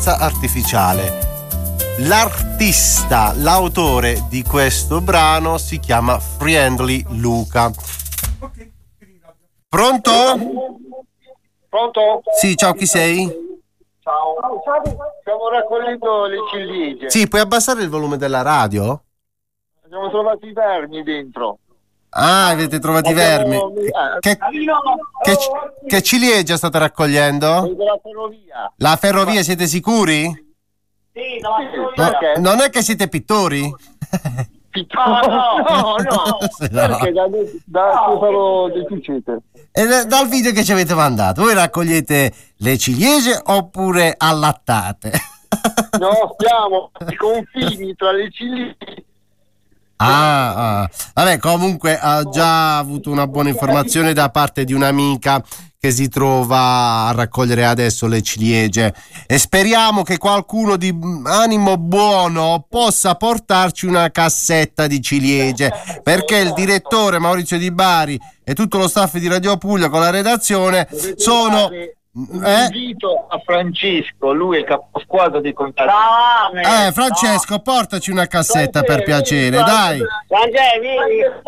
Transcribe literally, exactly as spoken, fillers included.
artificiale. L'artista, l'autore di questo brano si chiama Friendly Luca. Pronto? Pronto? Sì, ciao, chi sei? Ciao. Stiamo raccogliendo le ciliegie. Sì, puoi abbassare il volume della radio? Abbiamo trovato i vermi dentro. Ah, avete trovato i vermi. Che, che, che ciliegia state raccogliendo? Della ferrovia. La ferrovia, siete sicuri? Sì, No, non è che siete pittori? No, no, no. Perché da, da Stefano De Cicete. E da- dal video che ci avete mandato, voi raccogliete le ciliegie oppure allattate? No, stiamo ai confini tra le ciliegie. Ah, ah, vabbè, comunque ha già avuto una buona informazione da parte di un'amica che si trova a raccogliere adesso le ciliegie e speriamo che qualcuno di animo buono possa portarci una cassetta di ciliegie, perché il direttore Maurizio Di Bari e tutto lo staff di Radio Puglia con la redazione sono... Un Eh? invito a Francesco, lui è il caposquadra di Contatti. Eh, Francesco, portaci una cassetta per piacere, dai. Francesco, vieni.